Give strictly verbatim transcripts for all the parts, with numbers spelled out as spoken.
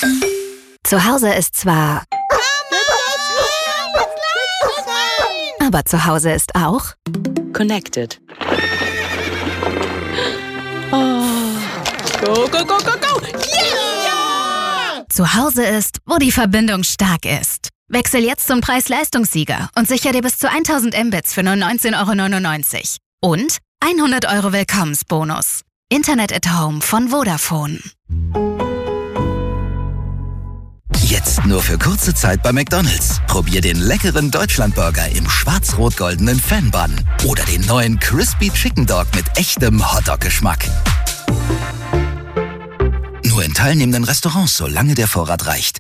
Zu Hause ist zwar... Aber zu Hause ist auch... Connected. Oh. Go, go, go, go, go! Yeah! Zu Hause ist, wo die Verbindung stark ist. Wechsel jetzt zum Preis-Leistungssieger und sicher dir bis zu tausend Mbits für nur neunzehn Euro neunundneunzig. Und hundert Euro Willkommensbonus. Internet at Home von Vodafone. Jetzt nur für kurze Zeit bei McDonald's. Probier den leckeren Deutschlandburger im schwarz-rot-goldenen Fan-Bun oder den neuen Crispy Chicken Dog mit echtem Hotdog-Geschmack. Nur in teilnehmenden Restaurants, solange der Vorrat reicht.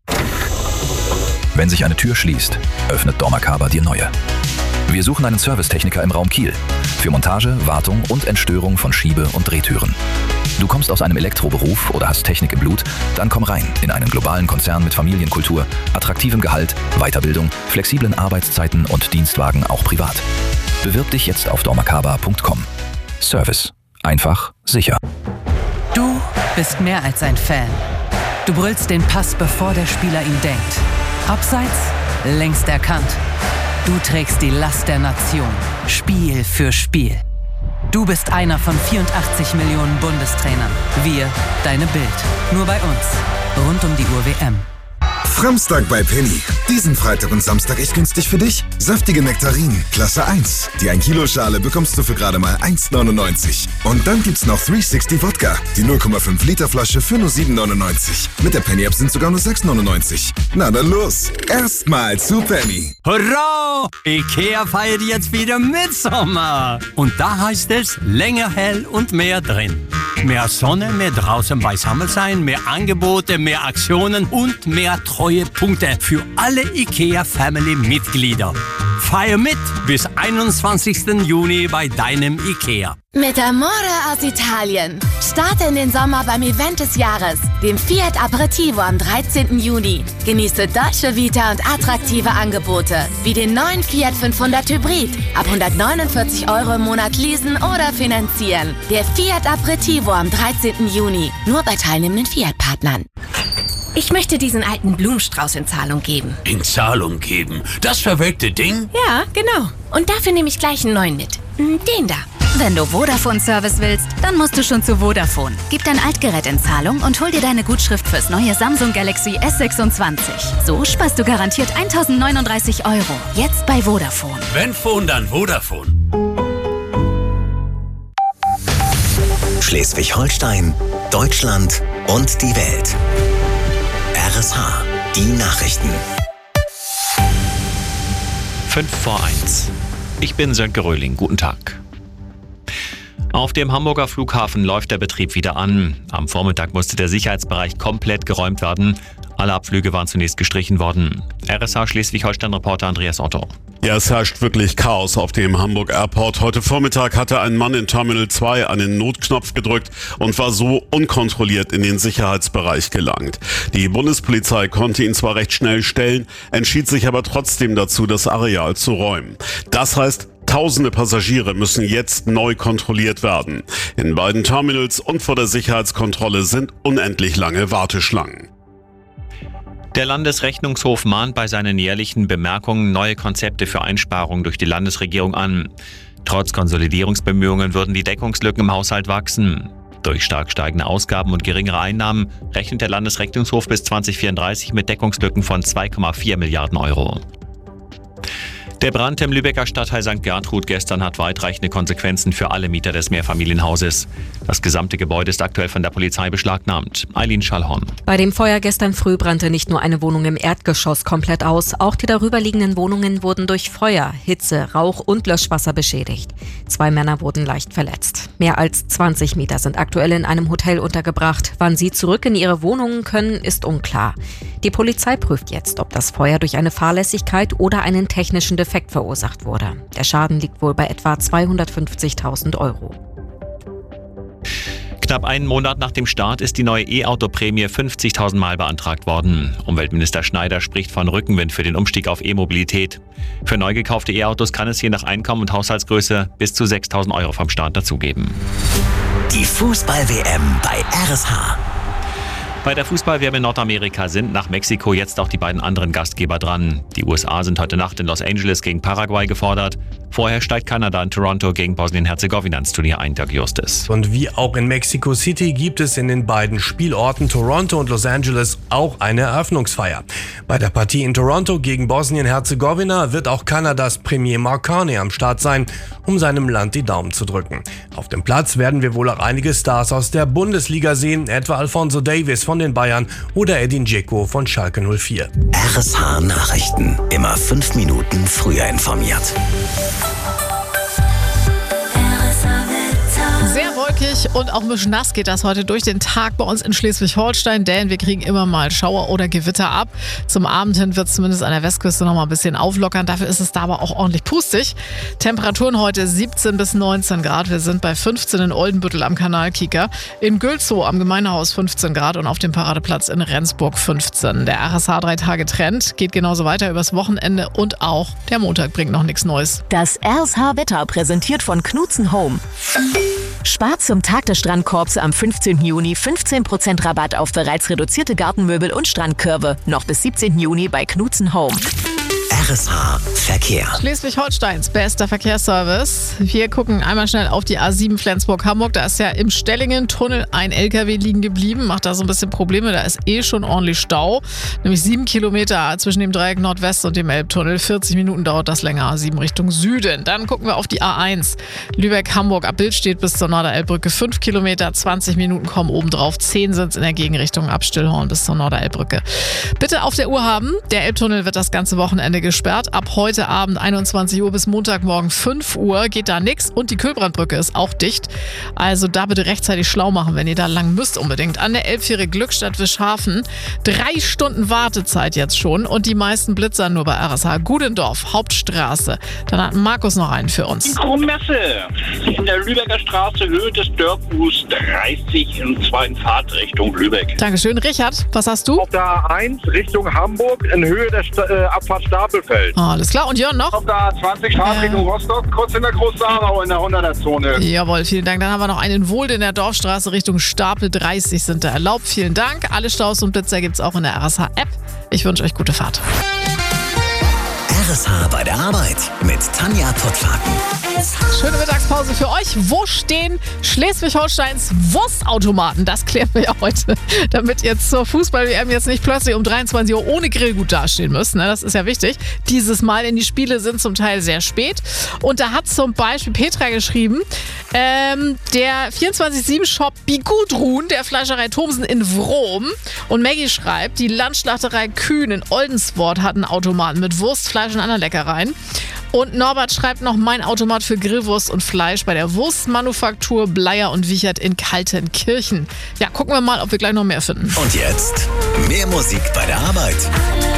Wenn sich eine Tür schließt, öffnet dormakaba dir neue. Wir suchen einen Servicetechniker im Raum Kiel für Montage, Wartung und Entstörung von Schiebe- und Drehtüren. Du kommst aus einem Elektroberuf oder hast Technik im Blut? Dann komm rein in einen globalen Konzern mit Familienkultur, attraktivem Gehalt, Weiterbildung, flexiblen Arbeitszeiten und Dienstwagen auch privat. Bewirb dich jetzt auf dormakaba punkt com. Service. Einfach, sicher. Du bist mehr als ein Fan. Du brüllst den Pass, bevor der Spieler ihn denkt. Abseits, längst erkannt. Du trägst die Last der Nation, Spiel für Spiel. Du bist einer von vierundachtzig Millionen Bundestrainern. Wir, deine Bild. Nur bei uns. Rund um die Uhr W M. Framstag bei Penny. Diesen Freitag und Samstag echt günstig für dich. Saftige Nektarinen, Klasse eins. Die ein Kilo Schale bekommst du für gerade mal eins neunundneunzig. Und dann gibt's noch dreihundertsechzig Wodka. Die null Komma fünf Liter Flasche für nur sieben neunundneunzig. Mit der Penny-App sind sogar nur sechs neunundneunzig. Na dann los. Erstmal zu Penny. Hurra! Ikea feiert jetzt wieder Mitsommer. Und da heißt es länger hell und mehr drin. Mehr Sonne, mehr draußen beisammen sein, mehr Angebote, mehr Aktionen und mehr Treuepunkte für alle IKEA-Family-Mitglieder. Feier mit bis einundzwanzigsten Juni bei deinem IKEA. Mit Amore aus Italien. Starte in den Sommer beim Event des Jahres, dem Fiat Aperitivo am dreizehnten Juni. Genieße Dolce Vita und attraktive Angebote, wie den neuen Fiat fünfhundert Hybrid. Ab hundertneunundvierzig Euro im Monat leasen oder finanzieren. Der Fiat Aperitivo am dreizehnten Juni. Nur bei teilnehmenden Fiat-Partnern. Ich möchte diesen alten Blumenstrauß in Zahlung geben. In Zahlung geben? Das verwelkte Ding? Ja, genau. Und dafür nehme ich gleich einen neuen mit. Den da. Wenn du Vodafone-Service willst, dann musst du schon zu Vodafone. Gib dein Altgerät in Zahlung und hol dir deine Gutschrift fürs neue Samsung Galaxy S sechsundzwanzig. So sparst du garantiert tausendneununddreißig Euro. Jetzt bei Vodafone. Wenn Phone, dann Vodafone. Schleswig-Holstein, Deutschland und die Welt. R S H, die Nachrichten. fünf vor eins. Ich bin Sönke Röhling. Guten Tag. Auf dem Hamburger Flughafen läuft der Betrieb wieder an. Am Vormittag musste der Sicherheitsbereich komplett geräumt werden. Alle Abflüge waren zunächst gestrichen worden. R S H Schleswig-Holstein-Reporter Andreas Otto. Ja, es herrscht wirklich Chaos auf dem Hamburg Airport. Heute Vormittag hatte ein Mann in Terminal zwei einen Notknopf gedrückt und war so unkontrolliert in den Sicherheitsbereich gelangt. Die Bundespolizei konnte ihn zwar recht schnell stellen, entschied sich aber trotzdem dazu, das Areal zu räumen. Das heißt, Tausende Passagiere müssen jetzt neu kontrolliert werden. In beiden Terminals und vor der Sicherheitskontrolle sind unendlich lange Warteschlangen. Der Landesrechnungshof mahnt bei seinen jährlichen Bemerkungen neue Konzepte für Einsparungen durch die Landesregierung an. Trotz Konsolidierungsbemühungen würden die Deckungslücken im Haushalt wachsen. Durch stark steigende Ausgaben und geringere Einnahmen rechnet der Landesrechnungshof bis zwanzig vierunddreißig mit Deckungslücken von zwei Komma vier Milliarden Euro. Der Brand im Lübecker Stadtteil Sankt Gertrud gestern hat weitreichende Konsequenzen für alle Mieter des Mehrfamilienhauses. Das gesamte Gebäude ist aktuell von der Polizei beschlagnahmt. Eileen Schallhorn. Bei dem Feuer gestern früh brannte nicht nur eine Wohnung im Erdgeschoss komplett aus, auch die darüberliegenden Wohnungen wurden durch Feuer, Hitze, Rauch und Löschwasser beschädigt. Zwei Männer wurden leicht verletzt. Mehr als zwanzig Mieter sind aktuell in einem Hotel untergebracht. Wann sie zurück in ihre Wohnungen können, ist unklar. Die Polizei prüft jetzt, ob das Feuer durch eine Fahrlässigkeit oder einen technischen Defekt verursacht wurde. Der Schaden liegt wohl bei etwa zweihundertfünfzigtausend Euro. Knapp einen Monat nach dem Start ist die neue E-Auto-Prämie fünfzigtausend Mal beantragt worden. Umweltminister Schneider spricht von Rückenwind für den Umstieg auf E-Mobilität. Für neu gekaufte E-Autos kann es je nach Einkommen und Haushaltsgröße bis zu sechstausend Euro vom Staat dazugeben. Die Fußball-W M bei R S H. Bei der Fußball-W M in Nordamerika sind nach Mexiko jetzt auch die beiden anderen Gastgeber dran. Die U S A sind heute Nacht in Los Angeles gegen Paraguay gefordert. Vorher steigt Kanada in Toronto gegen Bosnien-Herzegowina ins Turnier ein, Dirk Justus. Und wie auch in Mexico City gibt es in den beiden Spielorten Toronto und Los Angeles auch eine Eröffnungsfeier. Bei der Partie in Toronto gegen Bosnien-Herzegowina wird auch Kanadas Premier Mark Carney am Start sein, um seinem Land die Daumen zu drücken. Auf dem Platz werden wir wohl auch einige Stars aus der Bundesliga sehen, etwa Alphonso Davies von den Bayern oder Edin Dzeko von Schalke null vier. R S H Nachrichten. Immer fünf Minuten früher informiert. Sehr wolkig und auch ein bisschen nass geht das heute durch den Tag bei uns in Schleswig-Holstein, denn wir kriegen immer mal Schauer oder Gewitter ab. Zum Abend hin wird es zumindest an der Westküste noch mal ein bisschen auflockern. Dafür ist es da aber auch ordentlich pustig. Temperaturen heute siebzehn bis neunzehn Grad. Wir sind bei fünfzehn in Oldenbüttel am Kanalkieker. In Gülzow am Gemeindehaus fünfzehn Grad und auf dem Paradeplatz in Rendsburg fünfzehn. Der R S H drei Tage Trend geht genauso weiter übers Wochenende und auch der Montag bringt noch nichts Neues. Das R S H-Wetter präsentiert von Knudsen Home. Spart zum Tag des Strandkorbs am fünfzehnten Juni fünfzehn Prozent Rabatt auf bereits reduzierte Gartenmöbel und Strandkörbe. Noch bis siebzehnten Juni bei Knudsen Home. R S H Verkehr. Schleswig-Holsteins bester Verkehrsservice. Wir gucken einmal schnell auf die A sieben Flensburg-Hamburg. Da ist ja im Stellingen-Tunnel ein L K W liegen geblieben. Macht da so ein bisschen Probleme. Da ist eh schon ordentlich Stau. Nämlich sieben Kilometer zwischen dem Dreieck Nordwest und dem Elbtunnel. vierzig Minuten dauert das länger. A sieben Richtung Süden. Dann gucken wir auf die A eins. Lübeck-Hamburg ab Bildstedt bis zur Norderelbbrücke. fünf Kilometer, zwanzig Minuten kommen obendrauf. zehn sind es in der Gegenrichtung ab Stillhorn bis zur Norderelbbrücke. Bitte auf der Uhr haben. Der Elbtunnel wird das ganze Wochenende gesperrt. Ab heute Abend einundzwanzig Uhr bis Montagmorgen fünf Uhr geht da nichts und die Kühlbrandbrücke ist auch dicht. Also da bitte rechtzeitig schlau machen, wenn ihr da lang müsst unbedingt. An der Elbfähre Glückstadt-Wischhafen drei Stunden Wartezeit jetzt schon und die meisten Blitzer nur bei R S H. Gudendorf, Hauptstraße. Dann hat Markus noch einen für uns. Die Krummesse in der Lübecker Straße, Höhe des Dörrfuß dreißig in zweiten Fahrtrichtung Lübeck. Dankeschön. Richard, was hast du? Auf der A eins Richtung Hamburg in Höhe der St- äh, Abfahrt Stapelfeld. Alles klar. Und Jörn noch? Auf der A zwanzig Fahrtrichtung äh. Rostock, kurz in der Großsarau in der hunderter-Zone. Jawohl, vielen Dank. Dann haben wir noch einen in Wohld in der Dorfstraße Richtung Stapel. dreißig sind da erlaubt. Vielen Dank. Alle Staus und Blitzer gibt es auch in der R S H-App. Ich wünsche euch gute Fahrt. R S H bei der Arbeit mit Tanja Pottwagen. Schöne Mittagspause für euch. Wo stehen Schleswig-Holsteins Wurstautomaten? Das klären wir ja heute, damit ihr zur Fußball-W M jetzt nicht plötzlich um dreiundzwanzig Uhr ohne Grillgut dastehen müsst. Ne? Das ist ja wichtig. Dieses Mal, denn die Spiele sind zum Teil sehr spät. Und da hat zum Beispiel Petra geschrieben, ähm, der vierundzwanzig sieben Shop Bigudrun der Fleischerei Thomsen in Wrom. Und Maggie schreibt, die Landschlachterei Kühn in Oldenswort hat einen Automaten mit Wurst, Fleisch und anderen Leckereien. Und Norbert schreibt noch, mein Automat für Grillwurst und Fleisch bei der Wurstmanufaktur Bleier und Wichert in Kaltenkirchen. Ja, gucken wir mal, ob wir gleich noch mehr finden. Und jetzt mehr Musik bei der Arbeit.